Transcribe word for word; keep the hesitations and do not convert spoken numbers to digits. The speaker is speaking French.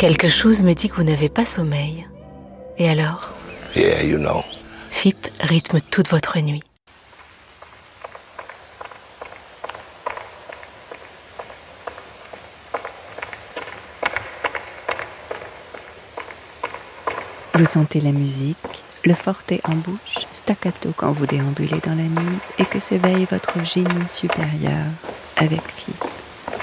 Quelque chose me dit que vous n'avez pas sommeil. Et alors ? Yeah, you know. F I P rythme toute votre nuit. Vous sentez la musique, le forté en bouche, staccato quand vous déambulez dans la nuit et que s'éveille votre génie supérieur avec F I P.